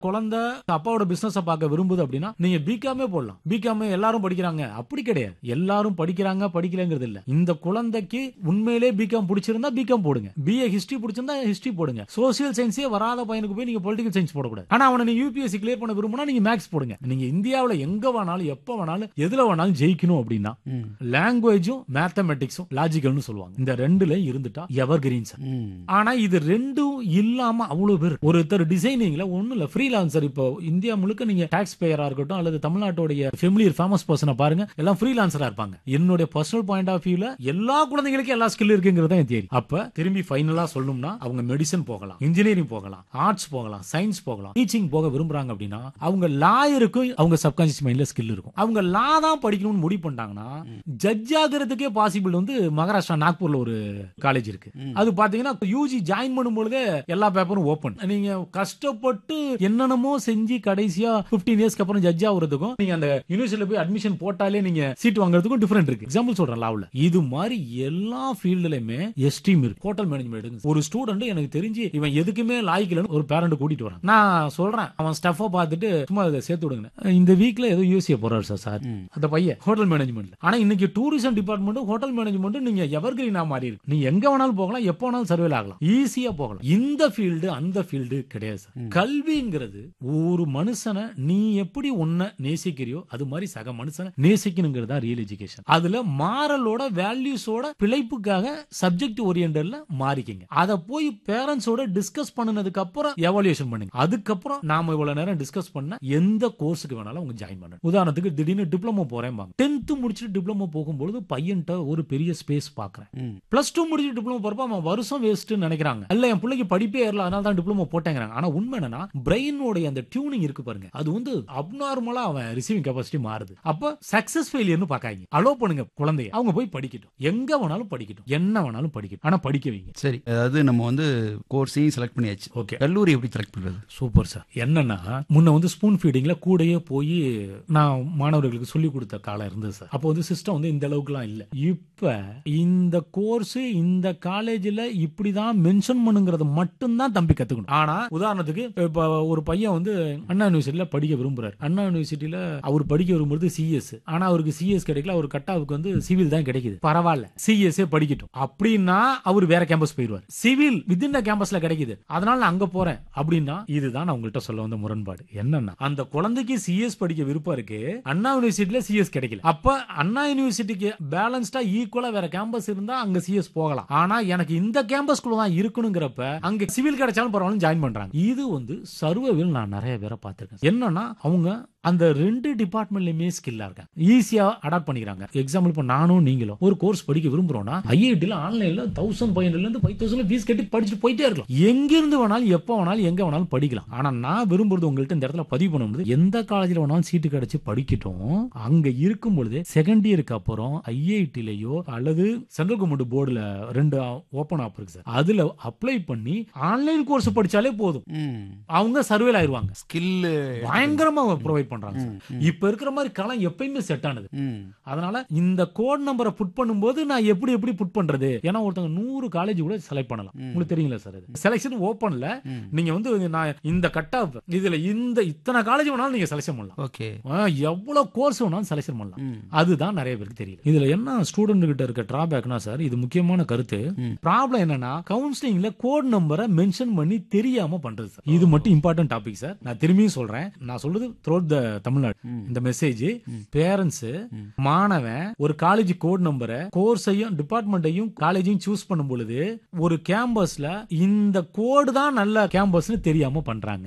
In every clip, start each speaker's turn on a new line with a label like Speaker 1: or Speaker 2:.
Speaker 1: குழந்தை அப்பாவோட பிசினஸ் பார்க்க விரும்புது அப்படின்னா நீங்க பிகாமே போடலாம். பிகாம் எல்லாரும் படிக்கிறாங்க அப்படி கிடையாது. எல்லாரும் படிக்கிறாங்க படிக்கலங்கிறது இல்ல. இந்த குழந்தைக்கு உண்மையிலே பிகாம் பிடிச்சிருந்தா பிகாம் போடுங்க. பிஏ ஹிஸ்டரி பிடிச்சிருந்தா ஹிஸ்டரி போடுங்க. சோசியல் சயின்ஸே வராத பையனுக்கு போய் நீங்க பொலிட்டிக்கல் சயின்ஸ் போடக்கூடாது. ஆனா அவனை நீங்க யூபிஎஸ்சி கிளியர் பண்ண விரும்பினா நீங்க மேக்ஸ் போடுங்க. நீங்க இந்தியாவுல எங்க வேணாலும் எப்ப வேணாலும் எதுல வேணாலும் ஜெயிக்கணும் அப்படின்னா லாங்குவேஜும் மேத்தமெட்டிக்ஸும் லாஜிக்கல்னு சொல்லுவாங்க. இந்த ரெண்டுல இருந்துட்டா எவர் கிரீன் சார். ஆனா இது ரெண்டும் இல்லாம அவ்வளவு பேர் ஒருத்தர் டிசைனிங்ல ஒண்ணு இல்ல ஃப்ரீலான்சர். இப்போ இந்தியா முழுக்க நீங்க டாக்ஸ் பேயரா இருக்கட்டும் அல்லது தமிழ்நாட்டுடைய ஃபெமிலியர் ஃபேமஸ் பர்சனை பாருங்க, எல்லாம் ஃப்ரீலான்சரா இருப்பாங்க. என்னுடைய பர்சனல் பாயிண்ட் ஆஃப் வியூல எல்லா குழந்தைகளுக்கும் எல்லா ஸ்கில் இருக்குங்கிறது தான் தியரி. அப்ப திரும்பி ஃபைனலா சொல்லணும்னா அவங்க மெடிசன் போகலாம், இன்ஜினியரிங் போகலாம், ஆர்ட்ஸ் போகலாம், சயின்ஸ் போகலாம், டீச்சிங் போக விரும்புறாங்க அப்படின்னா அவங்க லாயருக்கு அவங்க சப்கான்ஷியஸ் மைண்ட்ல ஸ்கில் இருக்கும். அவங்க லா தான் படிக்கணும்னு முடிவு பண்ணிட்டாங்கன்னா ஜட்ஜ் ஆகிறதுக்கே பாசிபிள் வந்து மகாராஷ்டிரா நாக்பூர்ல ஒரு காலேஜ் இருக்கு. அது பாத்தீங்கன்னா யூஜி ஜாயின் பண்ணும்போதே எல்லா பேப்பரும் ஓபன். நீங்க கஷ்டப்பட்டு என்னென்னமோ செஞ்சு கடைசியா 15 இயர்ஸ்க்கு அப்புறம் ஜட்ஜ் ஆகுறதுக்கும் நீங்க அந்த யூனிவர்சிட்டியில போய் அட்மிஷன் போட்டாலே நீங்க சீட் வாங்குறதுக்கும் டிஃபரெண்ட் இருக்கு. எக்ஸாம்பிள் சொல்றேன் லாவ்ல. இது மாதிரி எல்லா ஃபீல்ட்லயுமே எஸ்டீம் இருக்கு. ஹோட்டல் மேனேஜ்மெண்ட் ஒரு ஸ்டூடெண்ட் எனக்கு தெரிஞ்சு இவன் எதுக்குமே லாய்க்கலன்னு ஒரு பேரண்ட் கூட்டிட்டு வரான். நான் சொல்றேன் அவன் ஸ்டஃபா பார்த்துட்டு சும்மா அதை சேர்த்து விடுங்க. இந்த வீக்ல ஏதோ யூசிய போறாரு சார் அந்த பையன் ஹோட்டல் மேனேஜ்மெண்ட். ஆனா இன்னைக்கு டூரிசம் டிபார்ட்மெண்ட் ஹோட்டல் மேனேஜ்மெண்ட் நீங்க எவர் கிரீனா மாறி இருக்கு. நீ எங்க வேணாலும் போகலாம், எப்ப வேணாலும் சர்வேல ஆகலாம், ஈஸியா போகலாம். இந்த ஃபீல்டு அந்த ஃபீல்டு கிடையாது சார். கல்விங்கிறது ஒரு மனுஷனை நீ எப்படி உன்னை நேசிக்கிறியோ அது மாதிரி சக மனுஷனை நேசிக்கணுங்கிறதா ரியல் எஜுகேஷன். அதுல மாரலோட வேல்யூஸோட பிழைப்புக்காக சப்ஜெக்ட் ஓரியன்டட்ல மாறிக்கிங்க. அத போய் பேரண்ட்ஸோட டிஸ்கஸ் பண்ணனதுக்கு அப்புறம் எவாலுவேஷன் பண்ணுங்க. அதுக்கப்புறம் நாம இவ்வளவு நேரம் டிஸ்கஸ் பண்ண எந்த கோர்ஸுக்கு வேணாலும் அவங்க ஜாயின் பண்ணணும். உதாரணத்துக்கு திடீர்னு டிப்ளமோ போறேன், 10th முடிச்சுட்டு டிப்ளமோ போகும்போது பையன்ட்ட ஒரு பெரிய ஸ்பேஸ் பாக்குறேன். +2 முடிச்சு டிப்ளமோ போறப்ப அவன் வருஷம் வேஸ்ட் நினைக்கிறாங்க. இல்ல என் பிள்ளைக்கு படிப்பே ஏறல அதனால தான் டிப்ளமோ போட்டேங்கிறாங்க. ஆனா உண்மை என்னன்னா பிரெயினோட அந்த டியூனிங் இருக்கு பாருங்க, அது வந்து அப்நார்மலா அவன் ரிசீவிங் கெபாசிட்டி மாறுது. அப்ப சக்சஸ் ஃபெயிலியர்னு பாக்காதீங்க. அலோ பண்ணுங்க குழந்தைய, அவங்க போய் படிக்கட்டும், எங்க வேணாலும் படிக்கட்டும், என்ன வேணாலும் படிக்கட்டும், ஆனா படிக்க வைங்க.
Speaker 2: சரி, அதாவது நம்ம வந்து கோர்ஸையும் செலக்ட் பண்ணியாச்சு.
Speaker 1: ஓகே,
Speaker 2: கல்லூரி எப்படி செலக்ட் பண்றது?
Speaker 1: Super sir. என்னன்னா முன்ன வந்து ஸ்பூன் ஃபீடிங்ல கூடயே போய் நான் மாணவர்களுக்கு சொல்லி கொடுத்த காலம் இருந்தது சார். அப்போ வந்து சிஸ்டம் வந்து இந்த அளவுக்குலாம் இல்ல. இப்ப இந்த கோர்ஸ் இந்த காலேஜ்ல இப்படிதான் மென்ஷன் பண்ணுங்கிறது மட்டும்தான் தம்பி கத்துக்கணும். ஆனா உதாரணத்துக்கு இப்ப ஒரு பையன் வந்து அண்ணா யூனிவர்சிட்டியில படிக்க விரும்புறாரு. அண்ணா யூனிவர்சிட்டியில அவர் படிக்க விரும்புறது சிஎஸ். ஆனா அவருக்கு சிஎஸ் கிடைக்கல, அவர் கட்டாவுக்கு வந்து சிவில் தான் கிடைக்குது. பரவாயில்ல, சிஎஸ்ஏ படிக்கட்டும் அப்படின்னா அவர் வேற கேம்பஸ் போயிடுவார். சிவில் வித்தின் கேம்பஸ்ல கிடைக்குது, அதனால நான் அங்க போறேன் அப்படின்னா இதுதான் நான் உங்கள்கிட்ட சொல்ல வந்த முரண்பாடு. என்னன்னா அந்த குழந்தைக்கு சிஎஸ் படிக்க விருப்பம் இருக்கு, அண்ணா யூனிவர்சிட்டியில சிஎஸ் கிடைக்கல. அப்ப அண்ணா யூனிவர்சிட்டிக்கு பேலன்ஸ்டா ஈக்குவலா வேற கேம்பஸ் இருந்தா அங்க சிஎஸ் போகலாம். ஆனா எனக்கு இந்த கேம்பஸ்குள்ள தான் இருக்கணுங்கிறப்ப அங்க சிவில் கிடைச்சாலும் பரவாயில்ல ஜாயின் பண்றாங்க. இது வந்து சர்வேவில் நான் நிறைய பேரை பார்த்திருக்கேன். என்னன்னா அவங்க அந்த 2 டிபார்ட்மெண்ட்லயுமே ஸ்கில்லா இருக்காங்க, ஈஸியா அடாப்ட் பண்ணிக்கிறாங்க. எக்ஸாம்பிள் இப்ப நானும் நீங்களும் ஒரு கோர்ஸ் படிக்க விரும்புறோம்னா ஐஐடில ஆன்லைன்ல 1500 இருந்து 5000 ஃபீஸ் கட்டி படிச்சுட்டு போயிட்டே இருக்கலாம். எங்க இருந்து வேணாலும் எப்ப வேணாலும் எங்க வேணாலும் படிக்கலாம். ஆனா நான் விரும்புறது உங்கள்ட்ட இந்த இடத்துல பதிவு பண்ண முடியாது. எந்த காலேஜ்ல வேணாலும் சீட்டு கிடைச்சு படிக்கட்டும். அங்க இருக்கும் பொழுது செகண்ட் இயருக்கு அப்புறம் ஐஐடிலயோ அல்லது சென்ட்ரல் கவர்மெண்ட் போர்டுல 2 ஓபன் ஆப் இருக்கு சார், அதுல அப்ளை பண்ணி ஆன்லைன் கோர்ஸ் படிச்சாலே போதும், அவங்க சர்வேல ஆயிருவாங்க.
Speaker 2: ஸ்கில்
Speaker 1: பயங்கரமா ப்ரொவைட் பண்றாங்க. இப்ப இருக்கிற மாதிரி களம் எப்பயுமே செட் ஆனது. அதனால இந்த கோட் நம்பரை புட் பண்ணும்போது நான் எப்படி புட் பண்றது? ஏன்னா ஒருத்தங்க 100 காலேஜ் கூட செலக்ட் பண்ணலாம். உங்களுக்கு தெரியுங்களா சார், செலக்ஷன் ஓபன்ல நீங்க வந்து நான் இந்த கட் ஆஃப் இதுல இத்தனை காலேஜ் வேணாலும் நீங்க செலக்ஷன் பண்ணலாம்.
Speaker 2: ஓகே,
Speaker 1: எவ்வளவு கோர்ஸ் வேணாலும் செலக்ஷன் பண்ணலாம். அதுதான் நிறைய பேருக்கு தெரியல. இதுல என்ன ஸ்டூடெண்ட் கிட்ட இருக்க டிராபேக்னா சார், இது முக்கியமான கருத்து. ப்ராப்ளம் என்னன்னா கவுன்சிலிங்ல கோட் நம்பரை மென்ஷன் பண்ணி தெரியாம பண்றது சார். இது மட்டும் இம்பார்ட்டன்ட் டாபிக் சார். நான் திரும்பியும் சொல்றேன், நான் சொல்றது த்ரோட் த தமிழ்நாடு இந்த மெசேஜ் பேரண்ட்ஸ் மாணவன் ஒரு காலேஜ் கோட் நம்பரை கோர்ஸையும் டிபார்ட்மெண்ட்டையும் காலேஜையும் சூஸ் பண்ணும் பொழுது ஒரு கேம்பஸ்ல இந்த கோடு தான் நல்ல கேம்பஸ்னு தெரியாம பண்றாங்க.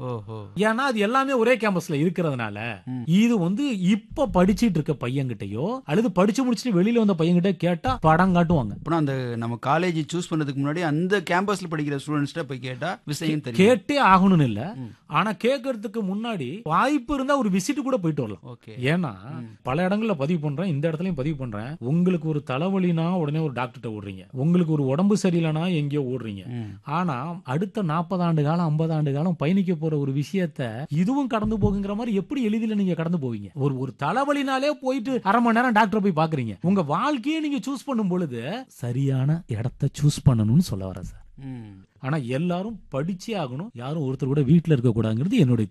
Speaker 1: ஏன்னா அது எல்லாமே ஒரே கேம்பஸ்ல இருக்கிறதுனால இது வந்து இப்ப படிச்சிட்டு இருக்க பையன்கிட்டயோ அல்லது படிச்சு முடிச்சுட்டு வெளியில வந்த பையன்கிட்ட கேட்டா படம் காட்டுவாங்க.
Speaker 2: அந்த நம்ம காலேஜ் சூஸ் பண்ணதுக்கு முன்னாடி அந்த கேம்பஸ்ல படிக்கிற ஸ்டூடெண்ட்ஸ்ட போய் கேட்டா விஷயம் தெரியும்.
Speaker 1: கேட்டே ஆகணும்னு இல்ல, ஆனா கேட்கறதுக்கு முன்னாடி வாய்ப்பு இருந்தா ஒரு விசிட் கூட போயிட்டு வரலாம். ஏன்னா பல இடங்கள்ல பதிவு பண்றேன், இந்த இடத்துலயும் பதிவு பண்றேன். உங்களுக்கு ஒரு தலைவலினா உடனே ஒரு டாக்டர்கிட்ட ஓடுறீங்க, உங்களுக்கு ஒரு உடம்பு சரியில்லைனா எங்கேயோ ஓடுறீங்க. ஆனா அடுத்த 40 ஆண்டு காலம் 50 ஆண்டு காலம் பயணிக்க போற ஒரு விஷயத்த இதுவும் கடந்து போகுங்கிற மாதிரி எப்படி எளிதில் நீங்க கடந்து போவீங்க? ஒரு தலைவலினாலே போயிட்டு அரை மணி நேரம் டாக்டர் போய் பாக்குறீங்க. உங்க வாழ்க்கையை நீங்க சூஸ் பண்ணும் பொழுது சரியான இடத்தை சூஸ் பண்ணணும்னு சொல்ல வரேன் சார். ஆனா எல்லாரும் படிச்சே ஆகணும், யாரும் ஒருத்தர் கூட வீட்டுல இருக்க கூடாதுங்கிறது என்னுடைய